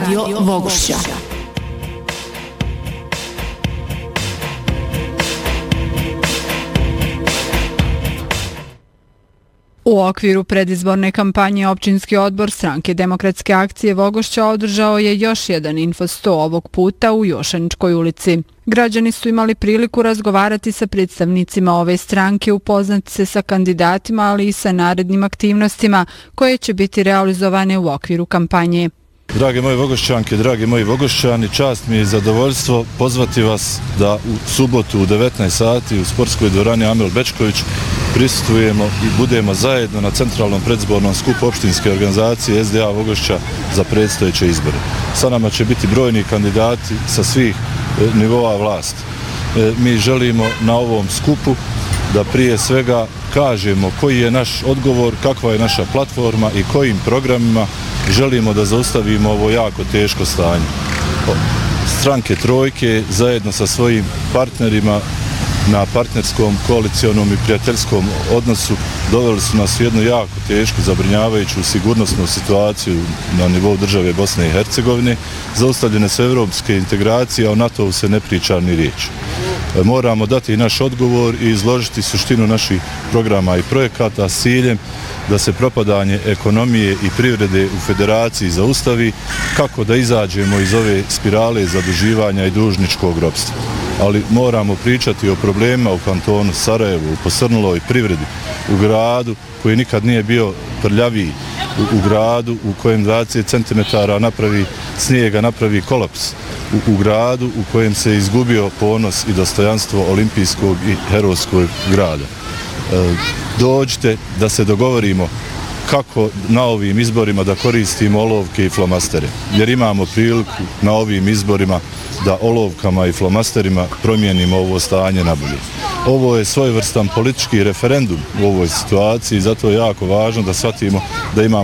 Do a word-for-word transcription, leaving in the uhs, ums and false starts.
Radio Vogošća. U okviru predizborne kampanje Općinski odbor Stranke demokratske akcije Vogošća održao je još jedan info sto ovog puta u Jošaničkoj ulici. Građani su imali priliku razgovarati sa predstavnicima ove stranke, upoznati se sa kandidatima, ali i sa narednim aktivnostima koje će biti realizovane u okviru kampanje. Drage moje Vogošćanke, dragi moji Vogošćani, čast mi je i zadovoljstvo pozvati vas da u subotu u devetnaest sati u sportskoj dvorani Amil Bečković prisustvujemo i budemo zajedno na centralnom predizbornom skupu opštinske organizacije S D A Vogošća za predstojeće izbore. Sa nama će biti brojni kandidati sa svih nivoa vlasti. Mi želimo na ovom skupu da prije svega kažemo koji je naš odgovor, kakva je naša platforma i kojim programima želimo da zaustavimo ovo jako teško stanje. Stranke Trojke zajedno sa svojim partnerima na partnerskom, koalicionom i prijateljskom odnosu doveli su nas u jednu jako tešku, zabrinjavajuću sigurnosnu situaciju na nivou države Bosne i Hercegovine. Zaustavljene su evropske integracije, a o NATO-u se ne priča ni riječ. Moramo dati naš odgovor i izložiti suštinu naših programa i projekata s ciljem da se propadanje ekonomije i privrede u federaciji zaustavi, kako da izađemo iz ove spirale zaduživanja i dužničkog ropstva. Ali moramo pričati o problemima u kantonu Sarajevu, u posrnuloj privredi, u gradu koji nikad nije bio prljaviji, u, u gradu u kojem dvadeset centimetara napravi snijega, napravi kolaps, u, u gradu u kojem se izgubio ponos i dostojanstvo olimpijskog i herojskog grada. E, dođite da se dogovorimo kako na ovim izborima da koristimo olovke i flomastere, jer imamo priliku na ovim izborima da olovkama i flomasterima promijenimo ovo stanje na bolje. Ovo je svojevrstan politički referendum u ovoj situaciji, zato je jako važno da shvatimo da imamo